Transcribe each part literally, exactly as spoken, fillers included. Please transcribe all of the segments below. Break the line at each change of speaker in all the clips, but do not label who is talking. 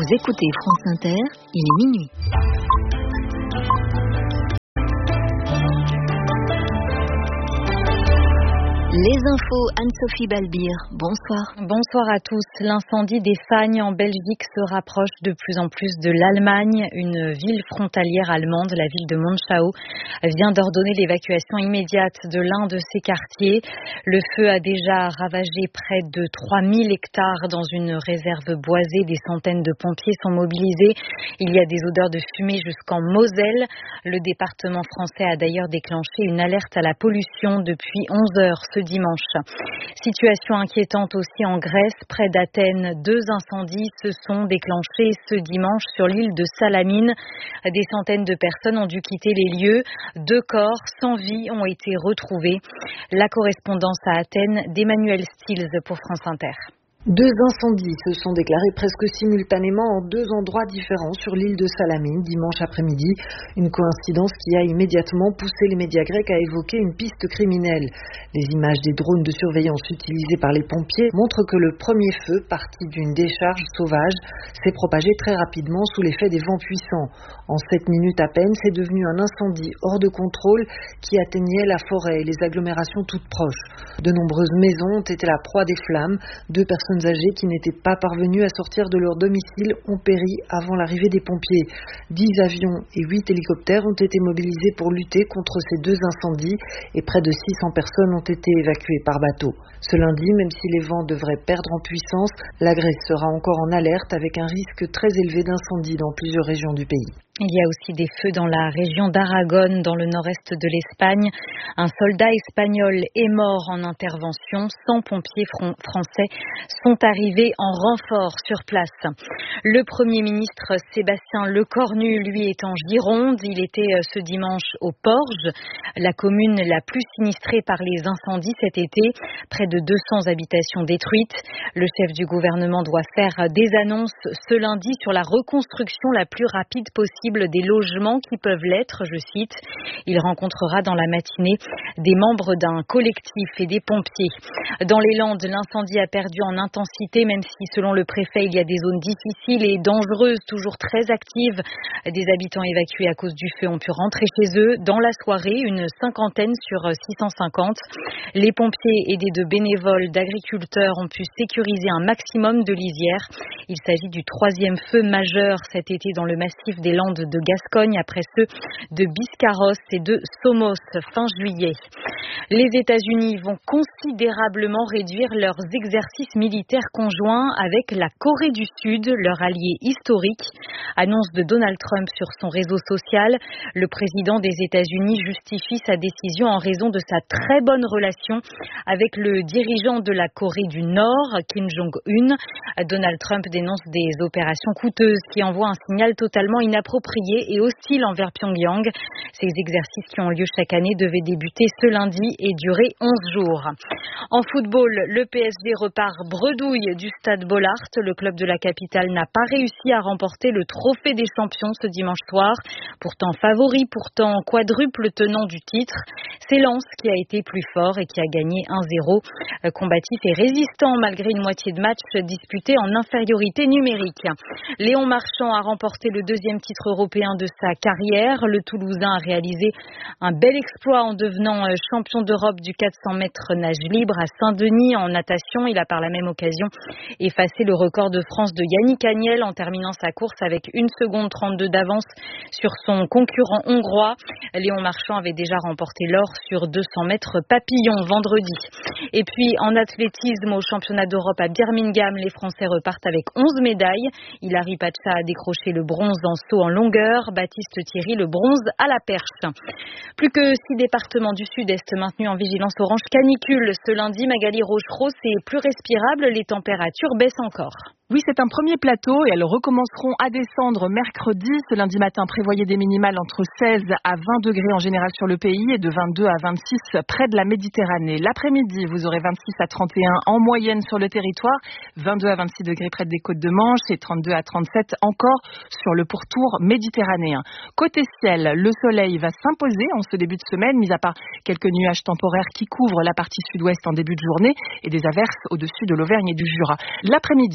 Vous écoutez France Inter, il est minuit. Les infos, Anne-Sophie Balbir, bonsoir.
Bonsoir à tous. L'incendie des Fagnes en Belgique se rapproche de plus en plus de l'Allemagne. Une ville frontalière allemande, la ville de Monschau, vient d'ordonner l'évacuation immédiate de l'un de ses quartiers. Le feu a déjà ravagé près de trois mille hectares dans une réserve boisée. Des centaines de pompiers sont mobilisés. Il y a des odeurs de fumée jusqu'en Moselle. Le département français a d'ailleurs déclenché une alerte à la pollution depuis onze heures ce dimanche. Situation inquiétante aussi en Grèce, près d'Athènes. Deux incendies se sont déclenchés ce dimanche sur l'île de Salamine. Des centaines de personnes ont dû quitter les lieux. Deux corps sans vie ont été retrouvés. La correspondance à Athènes d'Emmanuel Stills pour France Inter.
Deux incendies se sont déclarés presque simultanément en deux endroits différents sur l'île de Salamine dimanche après-midi. Une coïncidence qui a immédiatement poussé les médias grecs à évoquer une piste criminelle. Les images des drones de surveillance utilisés par les pompiers montrent que le premier feu, parti d'une décharge sauvage, s'est propagé très rapidement sous l'effet des vents puissants. En sept minutes à peine, c'est devenu un incendie hors de contrôle qui atteignait la forêt et les agglomérations toutes proches. De nombreuses maisons ont été la proie des flammes. Deux personnes âgées qui n'étaient pas parvenues à sortir de leur domicile ont péri avant l'arrivée des pompiers. Dix avions et huit hélicoptères ont été mobilisés pour lutter contre ces deux incendies et près de six cents personnes ont été évacuées par bateau. Ce lundi, même si les vents devraient perdre en puissance, la Grèce sera encore en alerte avec un risque très élevé d'incendie dans plusieurs régions du pays.
Il y a aussi des feux dans la région d'Aragon, dans le nord-est de l'Espagne. Un soldat espagnol est mort en intervention. cent pompiers fr- français sont arrivés en renfort sur place. Le Premier ministre Sébastien Lecornu, lui, est en Gironde. Il était ce dimanche au Porge, la commune la plus sinistrée par les incendies cet été. Près de deux cents habitations détruites. Le chef du gouvernement doit faire des annonces ce lundi sur la reconstruction la plus rapide possible des logements qui peuvent l'être, je cite. Il rencontrera dans la matinée des membres d'un collectif et des pompiers. Dans les Landes, l'incendie a perdu en intensité, même si selon le préfet, il y a des zones difficiles et dangereuses, toujours très actives. Des habitants évacués à cause du feu ont pu rentrer chez eux. Dans la soirée, une cinquantaine sur six cent cinquante. Les pompiers aidés de bénévoles, d'agriculteurs ont pu sécuriser un maximum de lisières. Il s'agit du troisième feu majeur cet été dans le massif des Landes de Gascogne après ceux de Biscarrosse et de Somos fin juillet. Les États-Unis vont considérablement réduire leurs exercices militaires conjoints avec la Corée du Sud, leur allié historique. Annonce de Donald Trump sur son réseau social. Le président des États-Unis justifie sa décision en raison de sa très bonne relation avec le dirigeant de la Corée du Nord, Kim Jong-un. Donald Trump dénonce des opérations coûteuses qui envoient un signal totalement inapproprié et hostile envers Pyongyang. Ces exercices qui ont lieu chaque année devaient débuter ce lundi et durer onze jours. En football, le P S G repart bredouille du stade Bollaert. Le club de la capitale n'a pas réussi à remporter le trophée des champions ce dimanche soir. Pourtant favori, pourtant quadruple tenant du titre. C'est Lens qui a été plus fort et qui a gagné un zéro. Combatif et résistant malgré une moitié de match disputée en infériorité numérique. Léon Marchand a remporté le deuxième titre européen de sa carrière. Le Toulousain a réalisé un bel exploit en devenant champion d'Europe du quatre cents mètres nage libre à Saint-Denis en natation. Il a par la même occasion effacé le record de France de Yannick Agnel en terminant sa course avec une seconde trente-deux d'avance sur son concurrent hongrois. Léon Marchand avait déjà remporté l'or sur deux cents mètres papillon vendredi. Et puis en athlétisme au championnat d'Europe à Birmingham, les Français repartent avec onze médailles. Hilary Pacha a décroché le bronze en saut en longueur, Baptiste Thierry le bronze à la perche. Plus que six départements du sud-est maintenus en vigilance orange canicule. Ce lundi, Magali Rochereau, c'est plus respirable, les températures baissent encore.
Oui, c'est un premier plateau et elles recommenceront à descendre mercredi. Ce lundi matin, prévoyez des minimales entre seize à vingt degrés en général sur le pays et de vingt-deux à vingt-six près de la Méditerranée. L'après-midi, vous aurez vingt-six à trente et un en moyenne sur le territoire, vingt-deux à vingt-six degrés près des côtes de Manche et trente-deux à trente-sept encore sur le pourtour méditerranéen. Côté ciel, le soleil va s'imposer en ce début de semaine, mis à part quelques nuages temporaires qui couvrent la partie sud-ouest en début de journée et des averses au-dessus de l'Auvergne et du Jura. L'après-midi verra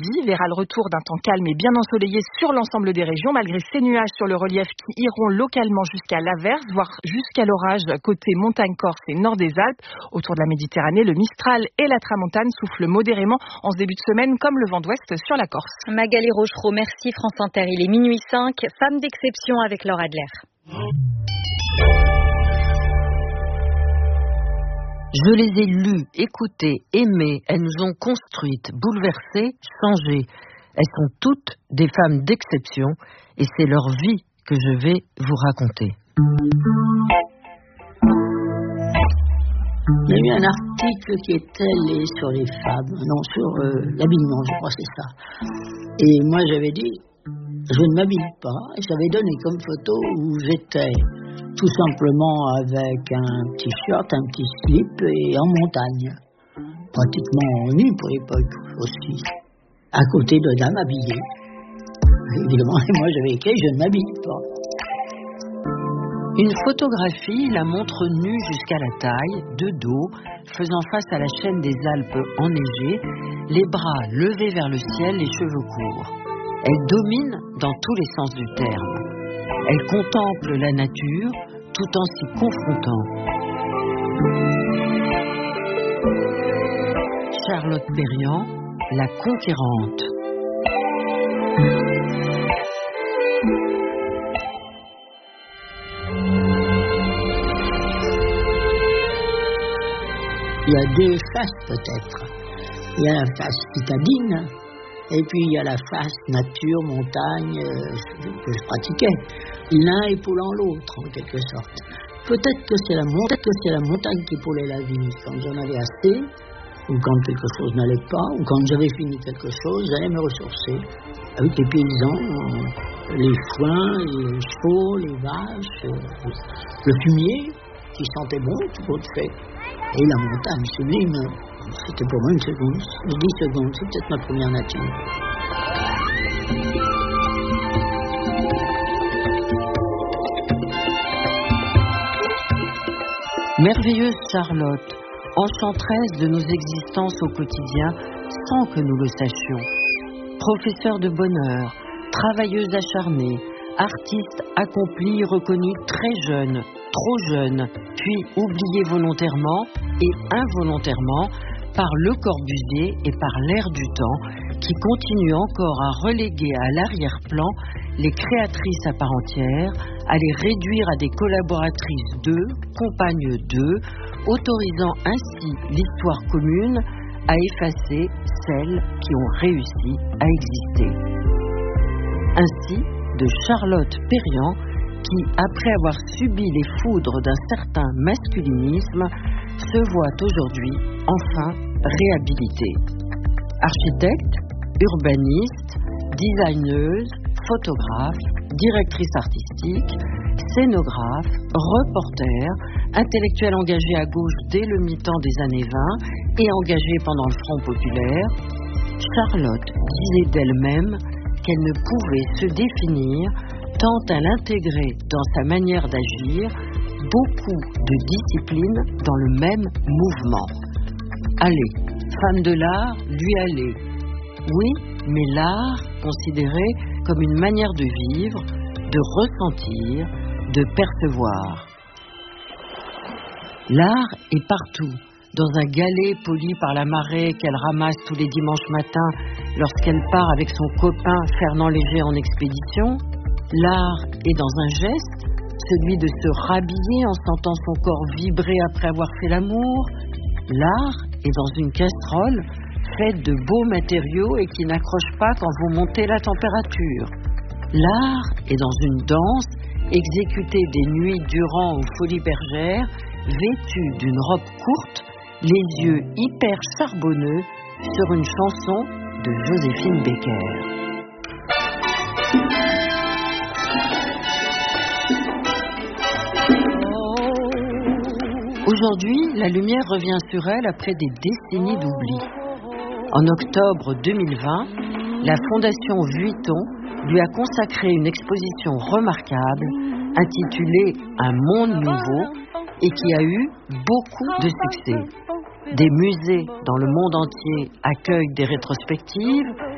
le retour d'un temps calme et bien ensoleillé sur l'ensemble des régions, malgré ces nuages sur le relief qui iront localement jusqu'à l'averse, voire jusqu'à l'orage côté montagne corse et nord des Alpes. Autour de la Méditerranée, le Mistral et la Tramontane soufflent modérément en ce début de semaine, comme le vent d'ouest sur la Corse.
Magali Rochereau, merci France Inter. Il est minuit cinq, femme d'exception avec Laure Adler.
Je les ai lues, écoutées, aimées, elles nous ont construites, bouleversées, changées. Elles sont toutes des femmes d'exception et c'est leur vie que je vais vous raconter.
Il y a eu un article qui était les, sur les femmes, non, sur euh, l'habillement, je crois que c'est ça. Et moi j'avais dit, je ne m'habille pas, et j'avais donné comme photo où j'étais tout simplement avec un t-shirt, un petit slip et en montagne. Pratiquement nu pour l'époque aussi. À côté de dames habillées. Évidemment, et moi j'avais écrit, je ne m'habille pas.
Une photographie la montre nue jusqu'à la taille, de dos, faisant face à la chaîne des Alpes enneigées, les bras levés vers le ciel, les cheveux courts. Elle domine dans tous les sens du terme. Elle contemple la nature tout en s'y confrontant. Charlotte Perriand, la conquérante.
Il y a deux faces peut-être. Il y a la face citadine et puis il y a la face nature, montagne euh, que je pratiquais. L'un épaulant l'autre en quelque sorte. Peut-être que c'est la montagne, que c'est la montagne qui épaulait la vie. Quand j'en avais assez, ou quand quelque chose n'allait pas, ou quand j'avais fini quelque chose, j'allais me ressourcer avec les paysans, les foins, les chevaux, les vaches, le fumier qui sentait bon, tout autre fait. Et la montagne sublime, c'était pour moi une seconde, dix secondes, c'est peut-être ma première nature.
Merveilleuse Charlotte, enchanteresse de nos existences au quotidien sans que nous le sachions. Professeure de bonheur, travailleuse acharnée, artiste accomplie, reconnue très jeune, trop jeune, puis oubliée volontairement et involontairement par Le Corbusier et par l'air du temps qui continue encore à reléguer à l'arrière-plan les créatrices à part entière, à les réduire à des collaboratrices d'eux, compagnes d'eux, autorisant ainsi l'histoire commune à effacer celles qui ont réussi à exister. Ainsi, de Charlotte Perriand, qui, après avoir subi les foudres d'un certain masculinisme, se voit aujourd'hui enfin réhabilitée. Architecte, urbaniste, designeuse, photographe, directrice artistique, scénographe, reporter, intellectuelle engagée à gauche dès le mi-temps des années vingt et engagée pendant le Front populaire, Charlotte disait d'elle-même qu'elle ne pouvait se définir tant elle intégrait dans sa manière d'agir beaucoup de disciplines dans le même mouvement. Allez, femme de l'art, lui aller. Oui, mais l'art considéré comme une manière de vivre, de ressentir, de percevoir. L'art est partout, dans un galet poli par la marée qu'elle ramasse tous les dimanches matins lorsqu'elle part avec son copain Fernand Léger en expédition. L'art est dans un geste, celui de se rhabiller en sentant son corps vibrer après avoir fait l'amour. L'art est dans une casserole faite de beaux matériaux et qui n'accroche pas quand vous montez la température. L'art est dans une danse exécutée des nuits durant aux Folies Bergères, vêtue d'une robe courte, les yeux hyper charbonneux sur une chanson de Joséphine Baker. Aujourd'hui, la lumière revient sur elle après des décennies d'oubli. En octobre deux mille vingt, la Fondation Vuitton lui a consacré une exposition remarquable intitulée « Un monde nouveau » et qui a eu beaucoup de succès. Des musées dans le monde entier accueillent des rétrospectives,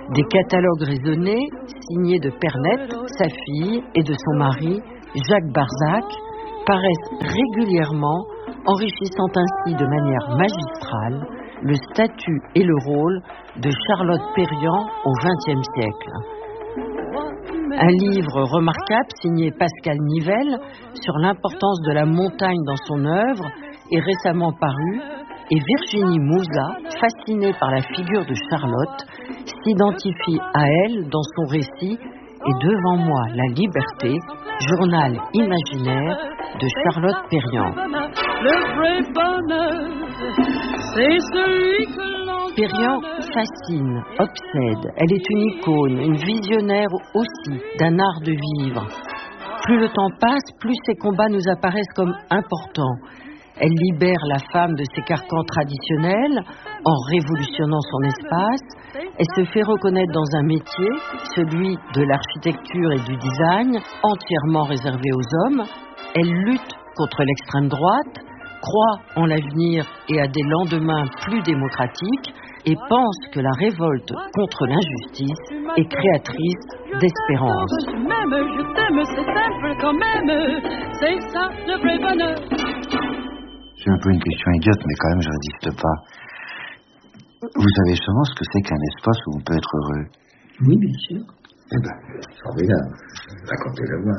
Des catalogues raisonnés, signés de Pernette, sa fille, et de son mari, Jacques Barzac, paraissent régulièrement, enrichissant ainsi de manière magistrale le statut et le rôle de Charlotte Perriand au vingtième siècle. Un livre remarquable signé Pascal Nivelle sur l'importance de la montagne dans son œuvre est récemment paru, et Virginie Mouza, fascinée par la figure de Charlotte, s'identifie à elle dans son récit Et devant moi, La Liberté, journal imaginaire de Charlotte Perriand.
Le vrai bonheur, c'est celui que l'on
Perriand fascine, obsède. Elle est une icône, une visionnaire aussi d'un art de vivre. Plus le temps passe, plus ses combats nous apparaissent comme importants. Elle libère la femme de ses carcans traditionnels en révolutionnant son espace. Elle se fait reconnaître dans un métier, celui de l'architecture et du design, entièrement réservé aux hommes. Elle lutte contre l'extrême droite, croit en l'avenir et à des lendemains plus démocratiques et pense que la révolte contre l'injustice est créatrice d'espérance.
Je m'aime, je t'aime, c'est simple quand même, c'est ça le vrai bonheur.
C'est un peu une question idiote, mais quand même, je résiste pas. Vous savez sûrement ce que c'est qu'un espace où on peut être heureux?
Oui, bien sûr.
Eh ben, formidable. Racontez-le-moi.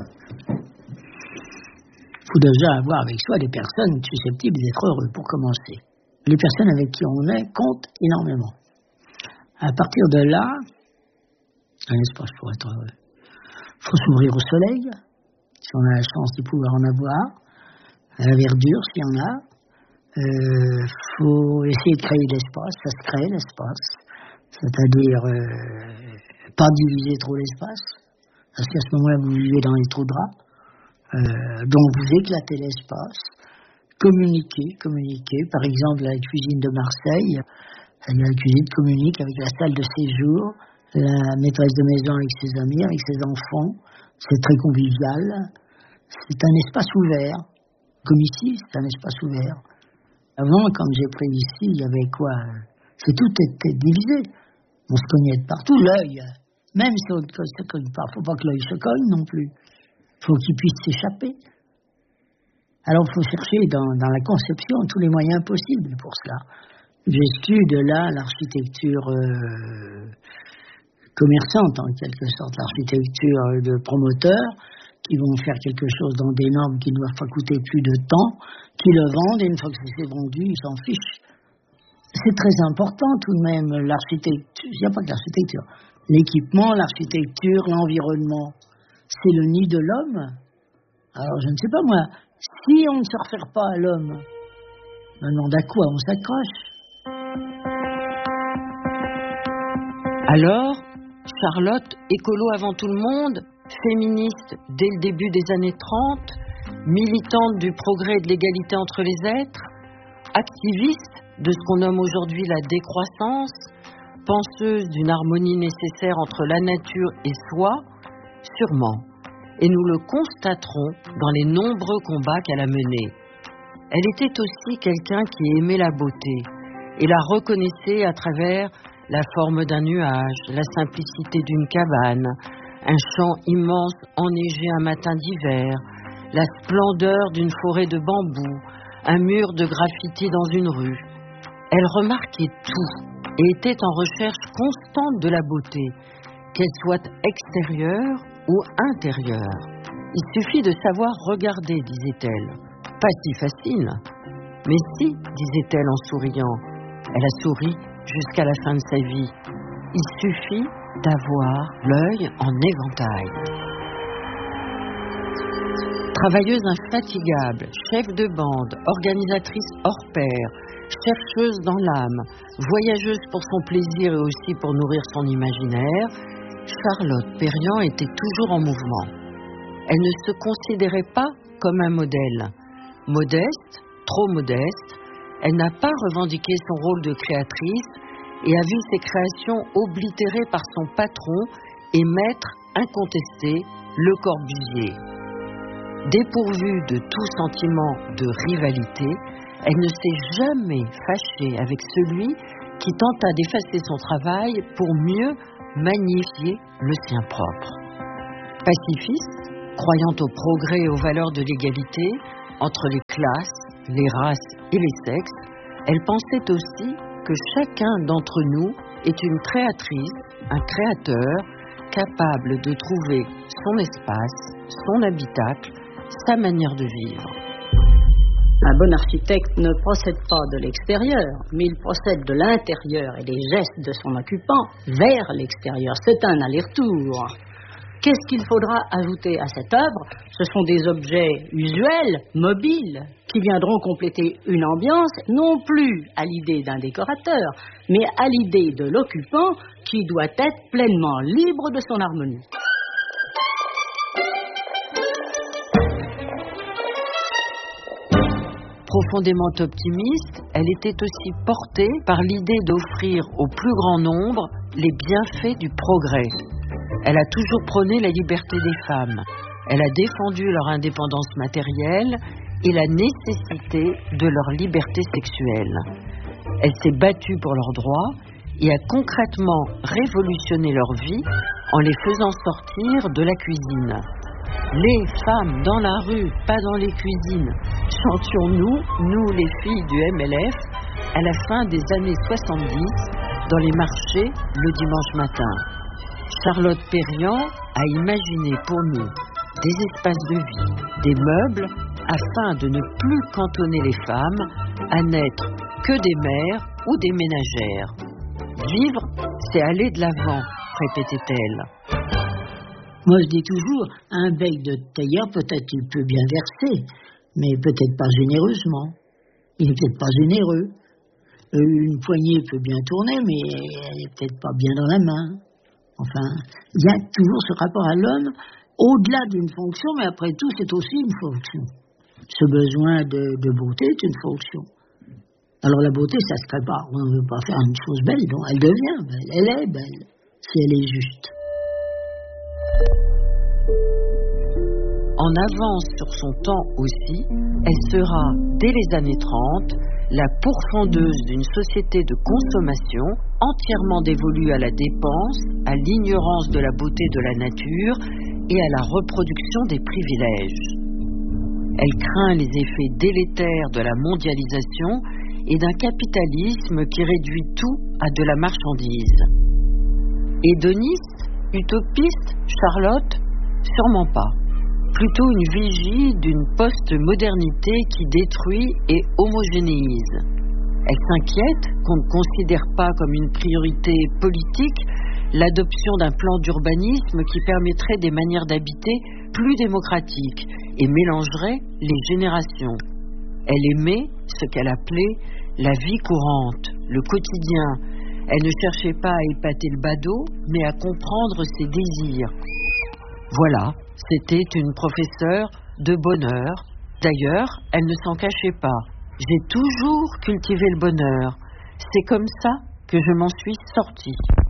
Il faut déjà avoir avec soi des personnes susceptibles d'être heureux, pour commencer. Les personnes avec qui on est comptent énormément. À partir de là, un espace pour être heureux. Il faut s'ouvrir au soleil, si on a la chance de pouvoir en avoir, à la verdure, s'il y en a. Il euh, faut essayer de créer de l'espace, ça se crée l'espace, c'est-à-dire euh, pas diviser trop l'espace, parce qu'à ce moment-là vous vivez dans les trous de rats, euh, donc vous éclatez l'espace, communiquer, communiquer, par exemple la cuisine de Marseille, la cuisine communique avec la salle de séjour, la maîtresse de maison avec ses amis, avec ses enfants, c'est très convivial, c'est un espace ouvert, comme ici c'est un espace ouvert. Avant, quand j'ai pris ici, il y avait quoi? C'est tout était divisé. On se cognait de partout. L'œil, même si on ne se cogne pas, il ne faut pas que l'œil se cogne non plus. Il faut qu'il puisse s'échapper. Alors, il faut chercher dans, dans la conception tous les moyens possibles pour cela. J'exclus de là l'architecture euh, commerçante, en quelque sorte, l'architecture de promoteurs, qui vont faire quelque chose dans des normes qui ne doivent pas coûter plus de temps, qui le vendent, et une fois que c'est vendu, ils s'en fichent. C'est très important tout de même, l'architecture, il n'y a pas que l'architecture, l'équipement, l'architecture, l'environnement, c'est le nid de l'homme. Alors je ne sais pas moi, si on ne se réfère pas à l'homme, on demande à quoi on s'accroche.
Alors, Charlotte, écolo avant tout le monde, féministe dès le début des années trente, militante du progrès et de l'égalité entre les êtres, activiste de ce qu'on nomme aujourd'hui la décroissance, penseuse d'une harmonie nécessaire entre la nature et soi, sûrement. Et nous le constaterons dans les nombreux combats qu'elle a menés. Elle était aussi quelqu'un qui aimait la beauté et la reconnaissait à travers la forme d'un nuage, la simplicité d'une cabane, un champ immense enneigé un matin d'hiver, la splendeur d'une forêt de bambous, un mur de graffiti dans une rue. Elle remarquait tout et était en recherche constante de la beauté, qu'elle soit extérieure ou intérieure. Il suffit de savoir regarder, disait-elle. Pas si facile. Mais si, disait-elle en souriant. Elle a souri jusqu'à la fin de sa vie. Il suffit d'avoir l'œil en éventail. Travailleuse infatigable, chef de bande, organisatrice hors pair, chercheuse dans l'âme, voyageuse pour son plaisir et aussi pour nourrir son imaginaire, Charlotte Perriand était toujours en mouvement. Elle ne se considérait pas comme un modèle. Modeste, trop modeste, elle n'a pas revendiqué son rôle de créatrice et a vu ses créations oblitérées par son patron et maître incontesté, Le Corbusier. Dépourvue de tout sentiment de rivalité, elle ne s'est jamais fâchée avec celui qui tenta d'effacer son travail pour mieux magnifier le sien propre. Pacifiste, croyant au progrès et aux valeurs de l'égalité entre les classes, les races et les sexes, elle pensait aussi que chacun d'entre nous est une créatrice, un créateur, capable de trouver son espace, son habitacle, sa manière de vivre.
Un bon architecte ne procède pas de l'extérieur, mais il procède de l'intérieur et des gestes de son occupant vers l'extérieur. C'est un aller-retour. Qu'est-ce qu'il faudra ajouter à cette œuvre? Ce sont des objets usuels, mobiles, qui viendront compléter une ambiance, non plus à l'idée d'un décorateur, mais à l'idée de l'occupant qui doit être pleinement libre de son harmonie.
Profondément optimiste, elle était aussi portée par l'idée d'offrir au plus grand nombre les bienfaits du progrès. Elle a toujours prôné la liberté des femmes. Elle a défendu leur indépendance matérielle et la nécessité de leur liberté sexuelle. Elle s'est battue pour leurs droits et a concrètement révolutionné leur vie en les faisant sortir de la cuisine. Les femmes dans la rue, pas dans les cuisines, chantions-nous, nous les filles du M L F, à la fin des années soixante-dix, dans les marchés le dimanche matin. Charlotte Perriand a imaginé pour nous des espaces de vie, des meubles, afin de ne plus cantonner les femmes à n'être que des mères ou des ménagères. Vivre, c'est aller de l'avant, répétait-elle.
Moi, je dis toujours, un bec de tailleur, peut-être il peut bien verser, mais peut-être pas généreusement. Il n'est peut-être pas généreux. Une poignée peut bien tourner, mais elle n'est peut-être pas bien dans la main. Enfin, il y a toujours ce rapport à l'homme, au-delà d'une fonction, mais après tout, c'est aussi une fonction. Ce besoin de, de beauté est une fonction. Alors la beauté, ça se prépare. On ne veut pas faire une chose belle, donc elle devient belle. Elle est belle, si elle est juste.
En avance sur son temps aussi, elle sera, dès les années trente, la pourfendeuse d'une société de consommation entièrement dévolue à la dépense, à l'ignorance de la beauté de la nature et à la reproduction des privilèges. Elle craint les effets délétères de la mondialisation et d'un capitalisme qui réduit tout à de la marchandise. Hédoniste, utopiste, Charlotte, sûrement pas. Plutôt une vigie d'une post-modernité qui détruit et homogénéise. Elle s'inquiète qu'on ne considère pas comme une priorité politique l'adoption d'un plan d'urbanisme qui permettrait des manières d'habiter plus démocratiques et mélangerait les générations. Elle aimait ce qu'elle appelait la vie courante, le quotidien. Elle ne cherchait pas à épater le badaud, mais à comprendre ses désirs. Voilà, c'était une professeure de bonheur. D'ailleurs, elle ne s'en cachait pas. J'ai toujours cultivé le bonheur. C'est comme ça que je m'en suis sortie.